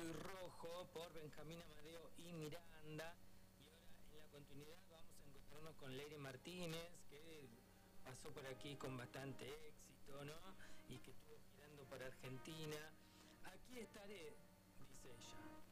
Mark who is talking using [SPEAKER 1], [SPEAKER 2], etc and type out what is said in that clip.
[SPEAKER 1] Soy Rojo por Benjamín Amadeo y Miranda. Y ahora en la continuidad vamos a encontrarnos con Leire Martínez, que pasó por aquí con bastante éxito, ¿no? Y que estuvo girando por Argentina. Aquí estaré, dice ella.